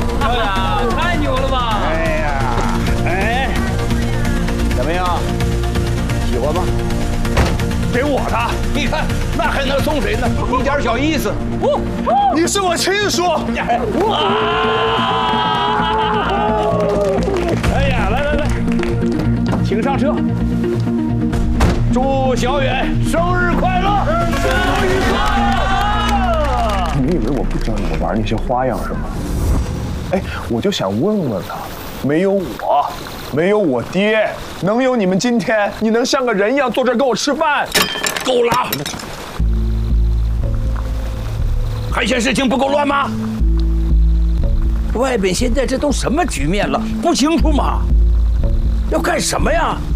小杨，太牛了吧！ 哎呀，哎，怎么样？喜欢吗？给我的，你看那还能送谁呢？一点小意思。 你是我亲叔。 哇！哎呀，来，请上车。祝小远生日快乐！生日快乐！ 你以为我不知道你们玩那些花样是吗？哎，我就想问问他，没有我，没有我爹，能有你们今天？你能像个人一样坐这儿跟我吃饭？ 够了！还嫌事情不够乱吗？外边现在这都什么局面了，不清楚吗？要干什么呀？